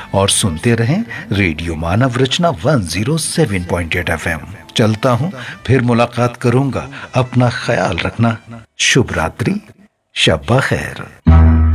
और सुनते रहें रेडियो मानव रचना 107.8 FM। चलता हूं, फिर मुलाकात करूंगा। अपना ख्याल रखना। शुभ रात्रि, शब खैर।